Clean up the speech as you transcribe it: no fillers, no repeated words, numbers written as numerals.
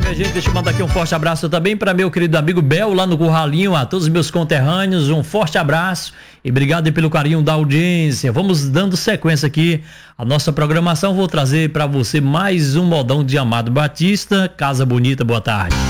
minha gente, deixa eu mandar aqui um forte abraço também para meu querido amigo Bel, lá no Curralinho, a todos os meus conterrâneos, um forte abraço e obrigado aí pelo carinho da audiência. Vamos dando sequência aqui à nossa programação, vou trazer para você mais um modão de Amado Batista. Casa Bonita, boa tarde.